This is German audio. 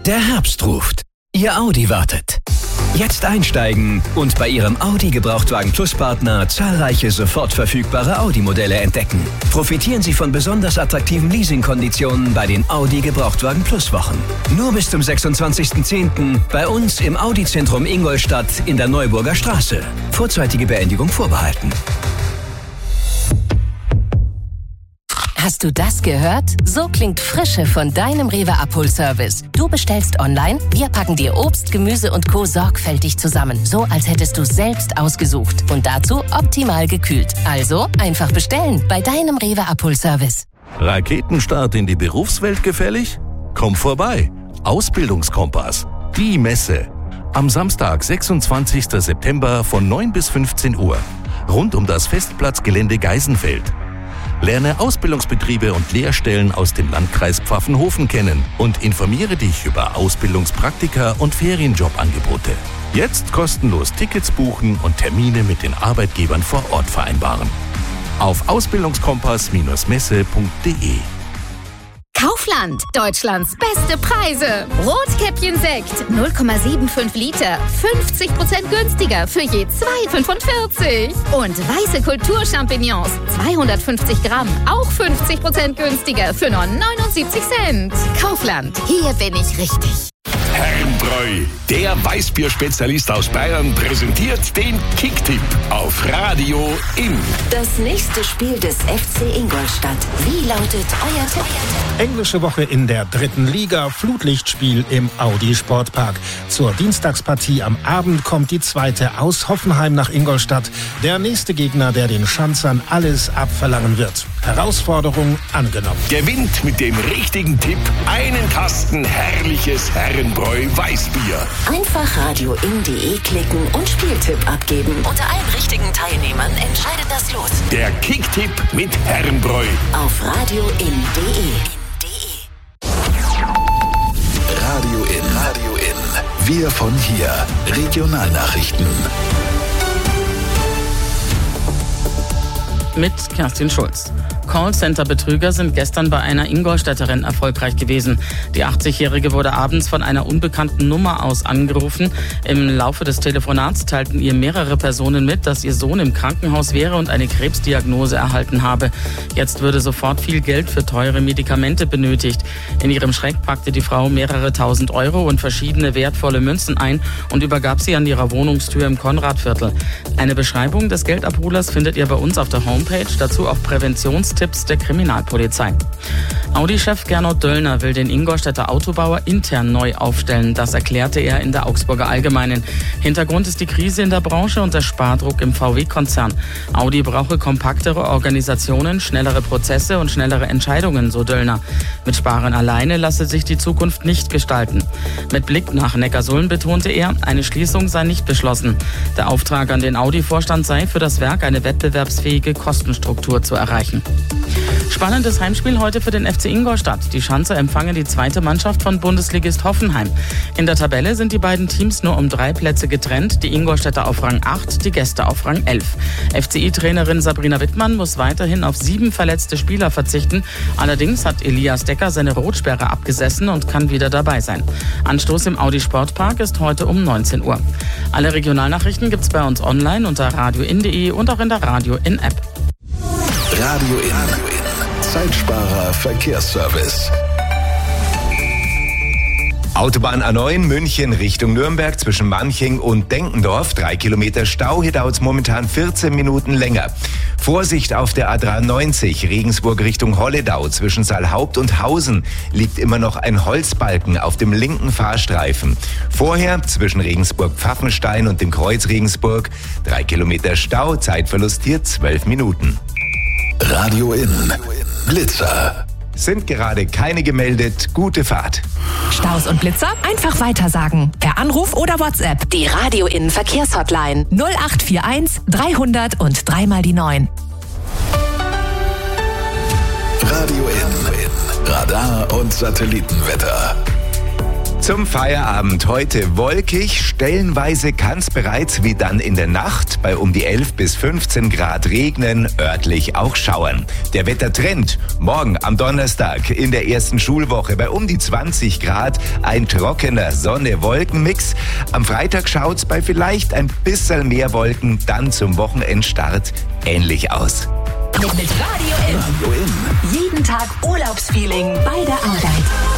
Der Herbst ruft. Ihr Audi wartet. Jetzt einsteigen und bei Ihrem Audi Gebrauchtwagen Plus Partner zahlreiche sofort verfügbare Audi-Modelle entdecken. Profitieren Sie von besonders attraktiven Leasingkonditionen bei den Audi Gebrauchtwagen Plus Wochen. Nur bis zum 26.10. bei uns im Audi-Zentrum Ingolstadt in der Neuburger Straße. Vorzeitige Beendigung vorbehalten. Hast du das gehört? So klingt Frische von deinem Rewe-Abholservice. Du bestellst online, wir packen dir Obst, Gemüse und Co. sorgfältig zusammen. So, als hättest du es selbst ausgesucht. Und dazu optimal gekühlt. Also einfach bestellen bei deinem Rewe-Abholservice. Raketenstart in die Berufswelt gefällig? Komm vorbei. Ausbildungskompass. Die Messe. Am Samstag, 26. September von 9 bis 15 Uhr. Rund um das Festplatzgelände Geisenfeld. Lerne Ausbildungsbetriebe und Lehrstellen aus dem Landkreis Pfaffenhofen kennen und informiere dich über Ausbildungspraktika und Ferienjobangebote. Jetzt kostenlos Tickets buchen und Termine mit den Arbeitgebern vor Ort vereinbaren. Auf ausbildungskompass-messe.de. Kaufland, Deutschlands beste Preise. Rotkäppchen Sekt, 0,75 Liter, 50% günstiger für je 2,45. Und weiße Kulturchampignons, 250 Gramm, auch 50% günstiger für nur 79 Cent. Kaufland, hier bin ich richtig. Herrenbräu, der Weißbier-Spezialist aus Bayern, präsentiert den Kicktipp auf Radio In. Das nächste Spiel des FC Ingolstadt. Wie lautet euer Tipp? Englische Woche in der 3. Liga, Flutlichtspiel im Audi Sportpark. Zur Dienstagspartie am Abend kommt die zweite aus Hoffenheim nach Ingolstadt. Der nächste Gegner, der den Schanzern alles abverlangen wird. Herausforderung angenommen. Gewinnt mit dem richtigen Tipp einen Kasten herrliches Herrenbräu Weißbier. Einfach radioin.de klicken und Spieltipp abgeben. Unter allen richtigen Teilnehmern entscheidet das Los. Der Kicktipp mit Herrenbräu. Auf radioin.de. Radio In. Wir von hier. Regionalnachrichten. Mit Kerstin Schulz. Callcenter-Betrüger sind gestern bei einer Ingolstädterin erfolgreich gewesen. Die 80-Jährige wurde abends von einer unbekannten Nummer aus angerufen. Im Laufe des Telefonats teilten ihr mehrere Personen mit, dass ihr Sohn im Krankenhaus wäre und eine Krebsdiagnose erhalten habe. Jetzt würde sofort viel Geld für teure Medikamente benötigt. In ihrem Schreck packte die Frau mehrere tausend Euro und verschiedene wertvolle Münzen ein und übergab sie an ihrer Wohnungstür im Konradviertel. Eine Beschreibung des Geldabholers findet ihr bei uns auf der Homepage, dazu auch Präventionstipps der Kriminalpolizei. Audi-Chef Gernot Döllner will den Ingolstädter Autobauer intern neu aufstellen. Das erklärte er in der Augsburger Allgemeinen. Hintergrund ist die Krise in der Branche und der Spardruck im VW-Konzern. Audi brauche kompaktere Organisationen, schnellere Prozesse und schnellere Entscheidungen, so Döllner. Mit Sparen alleine lasse sich die Zukunft nicht gestalten. Mit Blick nach Neckarsulm betonte er, eine Schließung sei nicht beschlossen. Der Auftrag an den Audi-Vorstand sei, für das Werk eine wettbewerbsfähige Kostenstruktur zu erreichen. Spannendes Heimspiel heute für den FC Ingolstadt. Die Schanzer empfangen die zweite Mannschaft von Bundesligist Hoffenheim. In der Tabelle sind die beiden Teams nur um 3 Plätze getrennt. Die Ingolstädter auf Rang 8, die Gäste auf Rang 11. FCI-Trainerin Sabrina Wittmann muss weiterhin auf 7 verletzte Spieler verzichten. Allerdings hat Elias Decker seine Rotsperre abgesessen und kann wieder dabei sein. Anstoß im Audi Sportpark ist heute um 19 Uhr. Alle Regionalnachrichten gibt's bei uns online unter radioin.de und auch in der Radio In App. Radio In. Zeitsparer Verkehrsservice. Autobahn A9 München Richtung Nürnberg zwischen Manching und Denkendorf. 3 Kilometer Stau, hier dauert es momentan 14 Minuten länger. Vorsicht auf der A93 Regensburg Richtung Holledau zwischen Saalhaupt und Hausen liegt immer noch ein Holzbalken auf dem linken Fahrstreifen. Vorher zwischen Regensburg-Pfaffenstein und dem Kreuz Regensburg 3 Kilometer Stau, Zeitverlust hier 12 Minuten. Radio In. Blitzer. Sind gerade keine gemeldet. Gute Fahrt. Staus und Blitzer? Einfach weitersagen. Per Anruf oder WhatsApp. Die Radio In Verkehrshotline 0841 300 und 3 mal die 9. Radio In. Radar und Satellitenwetter. Zum Feierabend heute wolkig, stellenweise kann es bereits wie dann in der Nacht bei um die 11 bis 15 Grad regnen, örtlich auch schauern. Der Wettertrend morgen am Donnerstag in der ersten Schulwoche bei um die 20 Grad, ein trockener Sonne-Wolken-Mix. Am Freitag schaut's bei vielleicht ein bisschen mehr Wolken dann zum Wochenendstart ähnlich aus. Mit Radio N. Jeden Tag Urlaubsfeeling bei der Arbeit.